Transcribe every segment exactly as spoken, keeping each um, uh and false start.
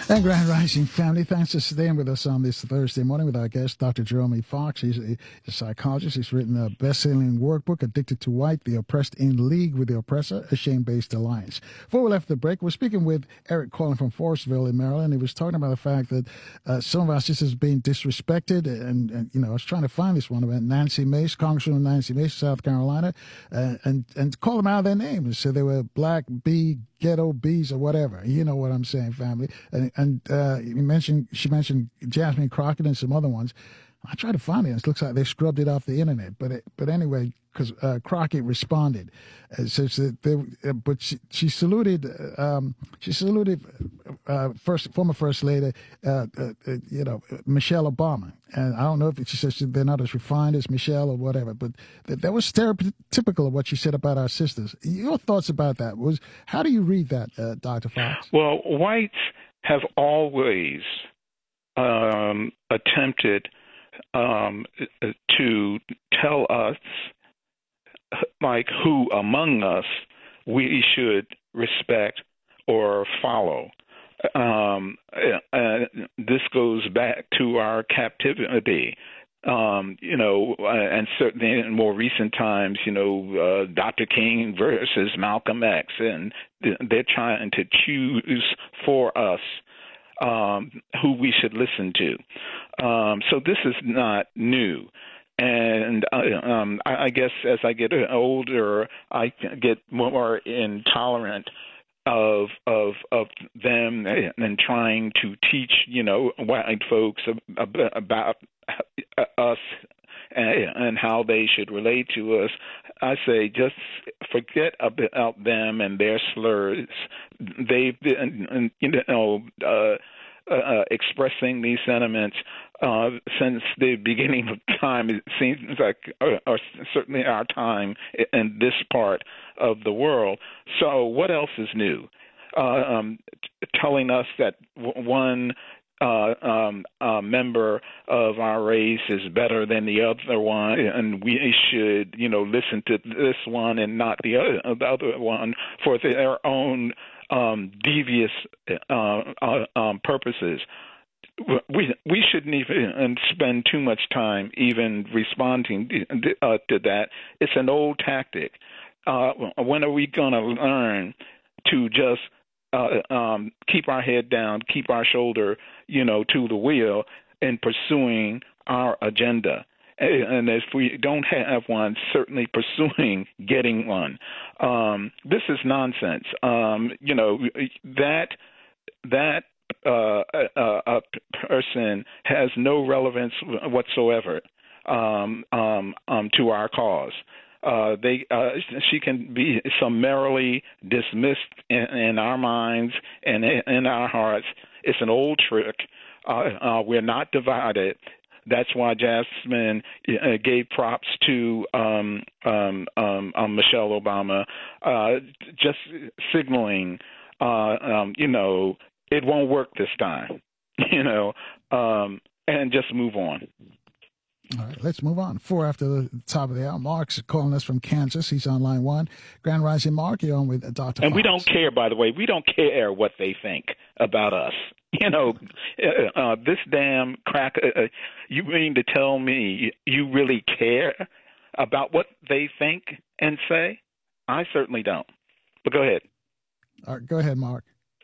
And Grand Rising family, thanks for staying with us on this Thursday morning with our guest, Doctor Jeremy Fox. He's a, a psychologist. He's written a best-selling workbook, Addicted to White, The Oppressed in League with the Oppressor, a Shame-Based Alliance. Before we left the break, we're speaking with Eric calling from Forestville in Maryland. He was talking about the fact that uh, some of our sisters being disrespected. And, and, you know, I was trying to find this one about Nancy Mace, Congresswoman Nancy Mace, South Carolina, uh, and, and call them out of their names. So they were black, B, ghetto bees or whatever. You know what I'm saying, family. And, and uh, you mentioned, she mentioned Jasmine Crockett and some other ones. I tried to find it. It looks like they scrubbed it off the internet. But it, but anyway, because uh, Crockett responded, uh, says that they, uh, but she, she saluted, um, she saluted uh, first former First Lady, uh, uh, uh, you know, Michelle Obama. And I don't know if she says they're not as refined as Michelle or whatever, but that, that was stereotypical of what she said about our sisters. Your thoughts about that was, how do you read that, uh, Doctor Fox? Well, whites have always um, attempted um, to tell us, like, who among us we should respect or follow. Um, uh, this goes back to our captivity. Um, you know, uh, and certainly in more recent times, you know, uh, Doctor King versus Malcolm X, and they're trying to choose for us um, who we should listen to. Um, so this is not new. And uh, um, I, I guess as I get older, I get more intolerant of of of them and trying to teach, you know, white folks about us and how they should relate to us. I say just forget about them and their slurs. They've been, you know, uh, uh, expressing these sentiments uh, since the beginning of time. It seems like, or, or certainly our time in this part of the world. So what else is new? Uh, um, t- telling us that w- one uh, um, uh, member of our race is better than the other one, and we should, you know, listen to this one and not the other, the other one for their own um, devious uh, uh, um, purposes. We we shouldn't even spend too much time even responding uh, to that. It's an old tactic. Uh, when are we going to learn to just uh, um, keep our head down, keep our shoulder, you know, to the wheel in pursuing our agenda? And if we don't have one, certainly pursuing getting one. Um, this is nonsense. Um, you know, that that uh, a, a person has no relevance whatsoever um, um, um, to our cause. Uh, they, uh, she can be summarily dismissed in, in our minds and in, in our hearts. It's an old trick. Uh, uh, we're not divided. That's why Jasmine uh, gave props to um, um, um, um, Michelle Obama, uh, just signaling, uh, um, you know, it won't work this time, you know, um, and just move on. All right, let's move on. Four after the top of the hour. Mark's calling us from Kansas. He's on line one. Grand Rising Mark, you're on with Doctor And Fox. we don't care, by the way. We don't care what they think about us. You know, uh, uh, this damn crack, uh, you mean to tell me you really care about what they think and say? I certainly don't. But go ahead. All right, go ahead, Mark.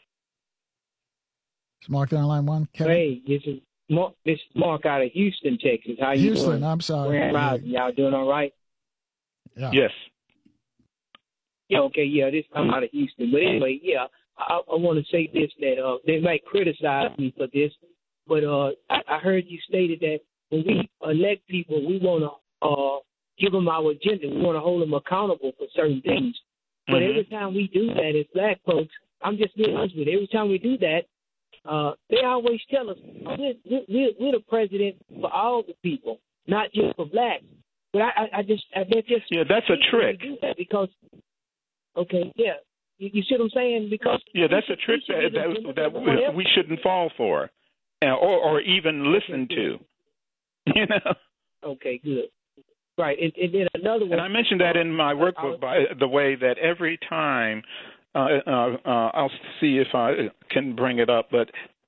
Is Mark on line one? Kevin? Hey, this is Mark, this is Mark out of Houston, Texas. How you Houston, doing? I'm sorry. Grand Rising. Y'all doing all right? Yeah. Yes. Yeah, okay, yeah, this I'm out of Houston. But anyway, yeah, I, I want to say this, that uh, they might criticize me for this, but uh, I, I heard you stated that when we elect people, we want to uh, give them our agenda. We want to hold them accountable for certain things. But Mm-hmm. every time we do that as black folks, I'm just being honest with you, every time we do that, uh, they always tell us we're, we're, we're the president for all the people, not just for blacks. But I, I, I just, I just yeah, that's a trick. Do that because, okay, yeah, you, you see what I'm saying? Because yeah, that's a trick that that, that we, we shouldn't fall for, uh, or or even listen to. You know. Okay, good. Right, and, and then another one. And I mentioned that in my workbook, by the way, that every time, uh, uh, uh, I'll see if I can bring it up, but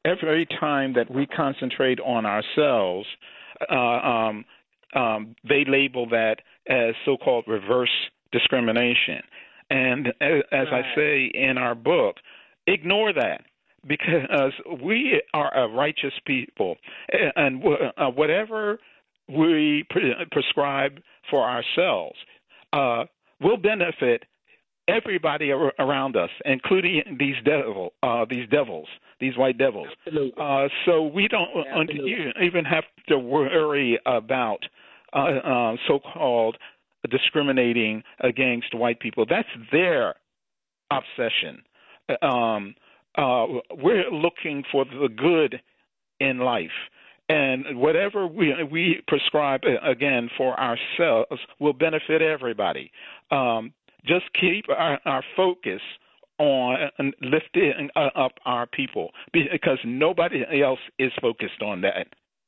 every time that we concentrate on ourselves, uh, um, um, they label that as so-called reverse discrimination. And as right. I say in our book, ignore that, because we are a righteous people, and uh, whatever we pre- prescribe for ourselves uh, will benefit everybody ar- around us, including these devil, uh, these devils, these white devils. Uh, so we don't Absolutely. even have to worry about uh, uh, so-called discriminating against white people. That's their obsession. Um, uh, we're looking for the good in life. And whatever we we prescribe, again, for ourselves will benefit everybody. Um, just keep our, our focus on lifting up our people, because nobody else is focused on that.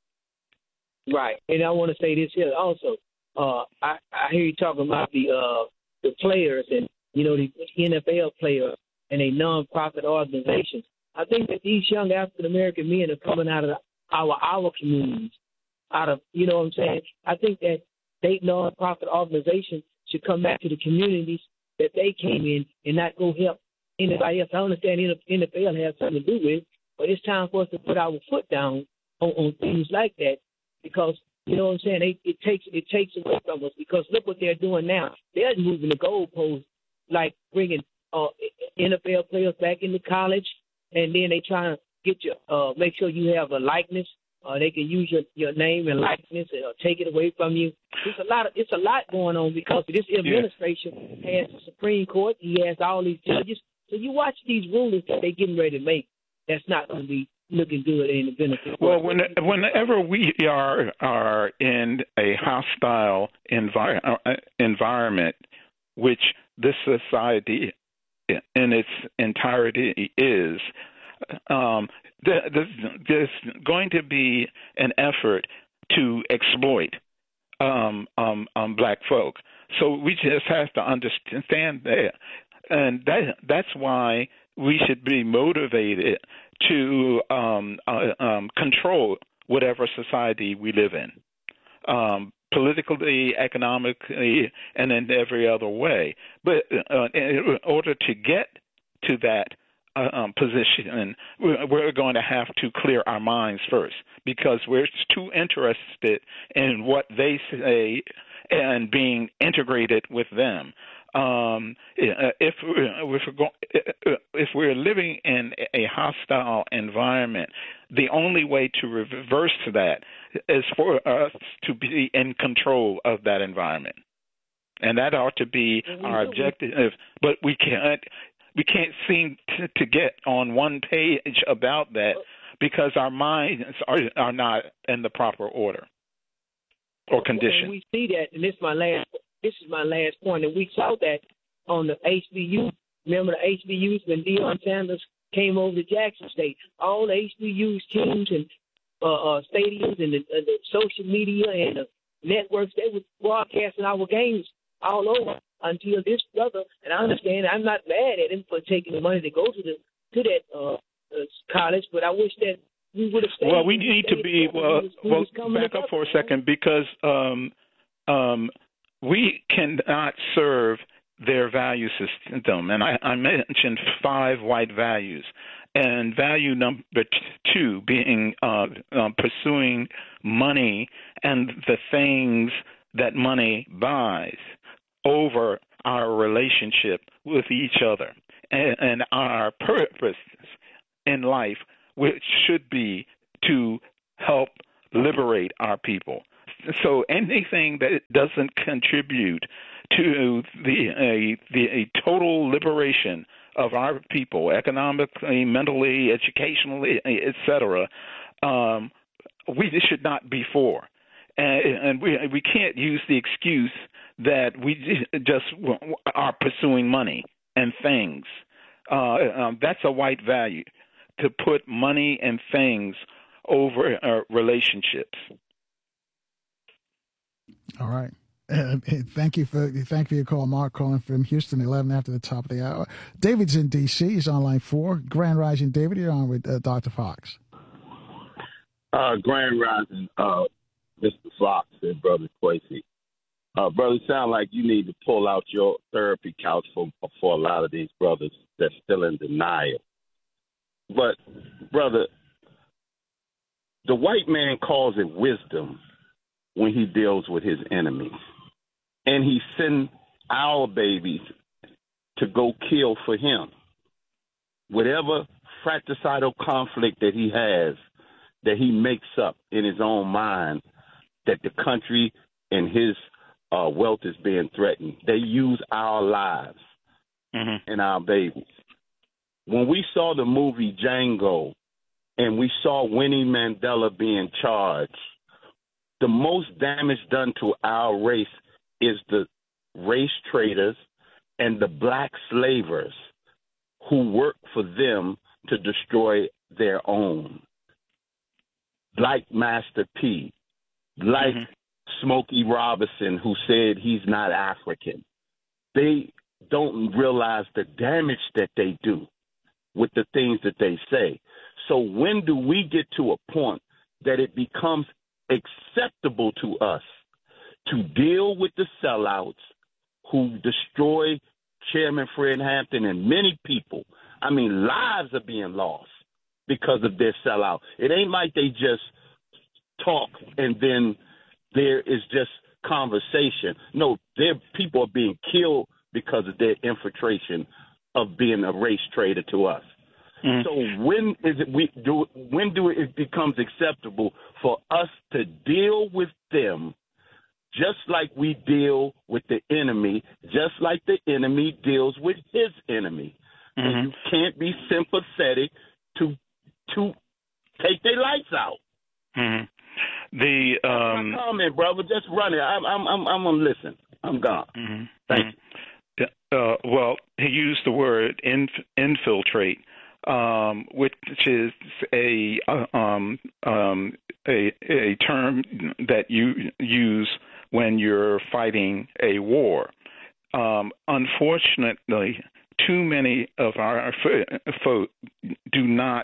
Right. And I want to say this here also. Uh, I, I hear you talking about the uh, the players and, you know, the N F L players and a nonprofit organizations. I think that these young African-American men are coming out of the our our communities, out of, you know what I'm saying? I think that they nonprofit organizations should come back to the communities that they came in and not go help anybody else. I understand N F L has something to do with it, but it's time for us to put our foot down on, on things like that, because, you know what I'm saying, it, it takes it takes away from us, because look what they're doing now. They're moving the goalposts, like bringing uh, N F L players back into college, and then they trying to get your, uh, make sure you have a likeness. Uh, they can use your, your name and likeness and uh, take it away from you. It's a lot of, it's a lot going on, because this administration yeah. has the Supreme Court. He has all these judges. So you watch these rulings that they're getting ready to make. That's not going to be looking good in the benefit. Well, when, whenever we are are in a hostile envir- uh, environment, which this society in its entirety is, Um, there's going to be an effort to exploit um, um, um, black folk. So we just have to understand that, and that that's why we should be motivated to um, uh, um, control whatever society we live in, um, politically, economically, and in every other way. But uh, in order to get to that Uh, um, position, and we're, we're going to have to clear our minds first, because we're too interested in what they say and being integrated with them. Um, if, if, we're go- if we're living in a hostile environment, the only way to reverse that is for us to be in control of that environment. And that ought to be our objective, but we can't. We can't seem to, to get on one page about that, because our minds are are not in the proper order or condition. And we see that, and this is my last. This is my last point, and we saw that on the H B U. Remember the H B Us when Deion Sanders came over to Jackson State? All the H B Us teams and uh, uh, stadiums and the, uh, the social media and the networks, they were broadcasting our games all over. Until this brother, and I understand, I'm not mad at him for taking the money to go to the to that uh, uh, college, but I wish that we would have stayed. Well, we need to be well. Well, back up for a second, because um, um, we cannot serve their value system, and I, I mentioned five white values, and value number two being uh, uh, pursuing money and the things that money buys over our relationship with each other, and, and our purpose in life, which should be to help liberate our people. So anything that doesn't contribute to the a, the a total liberation of our people, economically, mentally, educationally, et cetera, um, we should not be for. And, and we we can't use the excuse that we just are pursuing money and things. Uh, um, that's a white value, to put money and things over uh, relationships. All right. Uh, thank you for thank you for your call, Mark, calling from Houston, eleven after the top of the hour. David's in D C. He's on line four. Grand Rising, David. You're on with uh, Doctor Fox. Uh, Grand Rising, uh, Mister Fox and Brother Quasi. Uh, brother, sound like you need to pull out your therapy couch for for a lot of these brothers that's still in denial. But, brother, the white man calls it wisdom when he deals with his enemies. And he sends our babies to go kill for him. Whatever fratricidal conflict that he has, that he makes up in his own mind, that the country and his uh, wealth is being threatened. They use our lives mm-hmm. and our babies. When we saw the movie Django and we saw Winnie Mandela being charged, the most damage done to our race is the race traders and the black slavers who work for them to destroy their own. Like Master P, like mm-hmm. Smokey Robinson, who said he's not African. They don't realize the damage that they do with the things that they say. So when do we get to a point that it becomes acceptable to us to deal with the sellouts who destroy Chairman Fred Hampton and many people? I mean, lives are being lost because of their sellout. It ain't like they just talk and then there is just conversation. No, their people are being killed because of their infiltration of being a race trader to us. Mm-hmm. So when is it we do when do it becomes acceptable for us to deal with them just like we deal with the enemy, just like the enemy deals with his enemy? Mm-hmm. And you can't be sympathetic to to take their lights out. Mm-hmm. The um, That's my comment, brother. Just run it. I'm I'm I'm, I'm gonna listen. I'm gone. Mm-hmm. Thank you. Uh, well, he used the word inf- infiltrate, um, which is a um, um, a a term that you use when you're fighting a war. Um, unfortunately, too many of our folk do not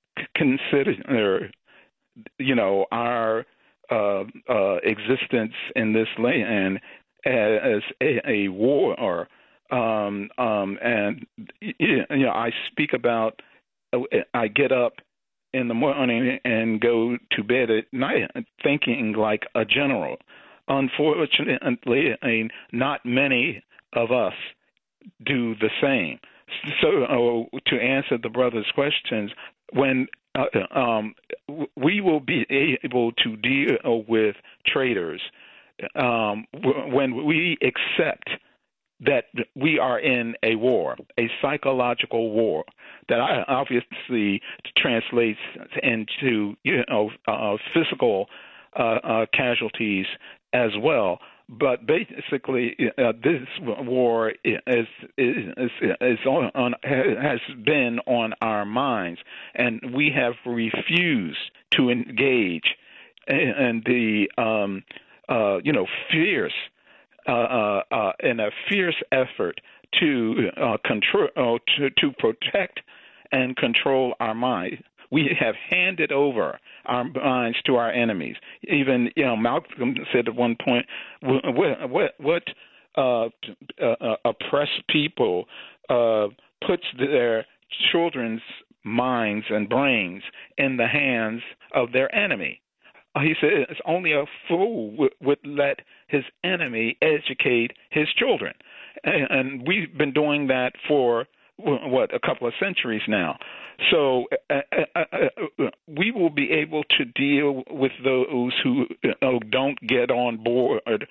consider, you know, our uh, uh, existence in this land as a, a war. Or, um, um, and you know, I speak about. I get up in the morning and go to bed at night thinking like a general. Unfortunately, not many of us do the same. So, uh, to answer the brother's questions, when uh, um, we will be able to deal with traders um, when we accept that we are in a war, a psychological war that obviously translates into, you know, uh, physical uh, uh, casualties as well. But basically, uh, this war is is is, is on, has been on our minds, and we have refused to engage in the um, uh, you know fierce uh, uh, uh, in a fierce effort to uh, control uh, to to protect and control our mind. We have handed over our minds to our enemies. Even, you know, Malcolm said at one point, what, what, what uh, uh, oppressed people uh, puts their children's minds and brains in the hands of their enemy? He said it's only a fool would, would let his enemy educate his children. And, and we've been doing that for, what, a couple of centuries now. So uh, uh, uh, we will be able to deal with those who uh, don't get on board